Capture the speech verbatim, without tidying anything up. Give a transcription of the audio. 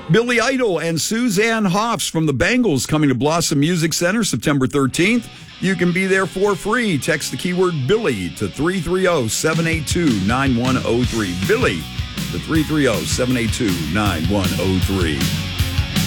Billy Idol and Suzanne Hoffs from the Bangles coming to Blossom Music Center September thirteenth. You can be there for free. Text the keyword Billy to three three zero, seven eight two, nine one zero three. Billy to three three zero, seven eight two, nine one zero three.